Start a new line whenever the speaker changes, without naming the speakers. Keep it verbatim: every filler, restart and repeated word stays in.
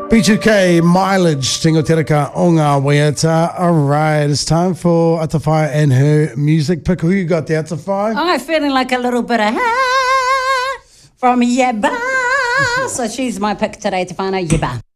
B two K, Mileage, Tingo Tereka o ngā waiata. All right, it's time for Atawhai and her music pick. Who you got there, Atawhai?
I'm feeling like a little bit of ha from Yeba. So she's my pick today, Tefana Yeba.